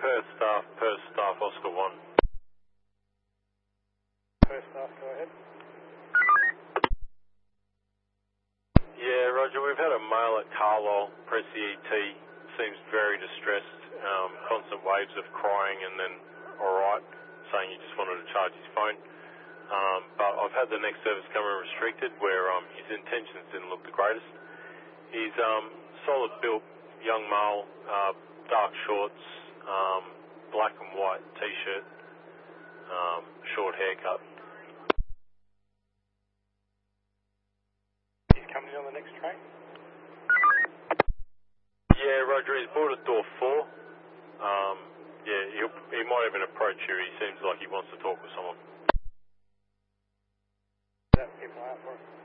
Perth staff, Oscar 1. Perth staff, go ahead. Yeah, Roger, we've had a male at Carlisle, press the ET, seems very distressed, constant waves of crying and then alright, saying he just wanted to charge his phone. But I've had the next service come in restricted where his intentions didn't look the greatest. He's solid built, young male, dark shorts, black and white t-shirt, short haircut. He's coming in on the next train? Yeah, Roger, he's boarded door 4. Yeah, he might even approach you. He seems like he wants to talk with someone. Is that people out for it?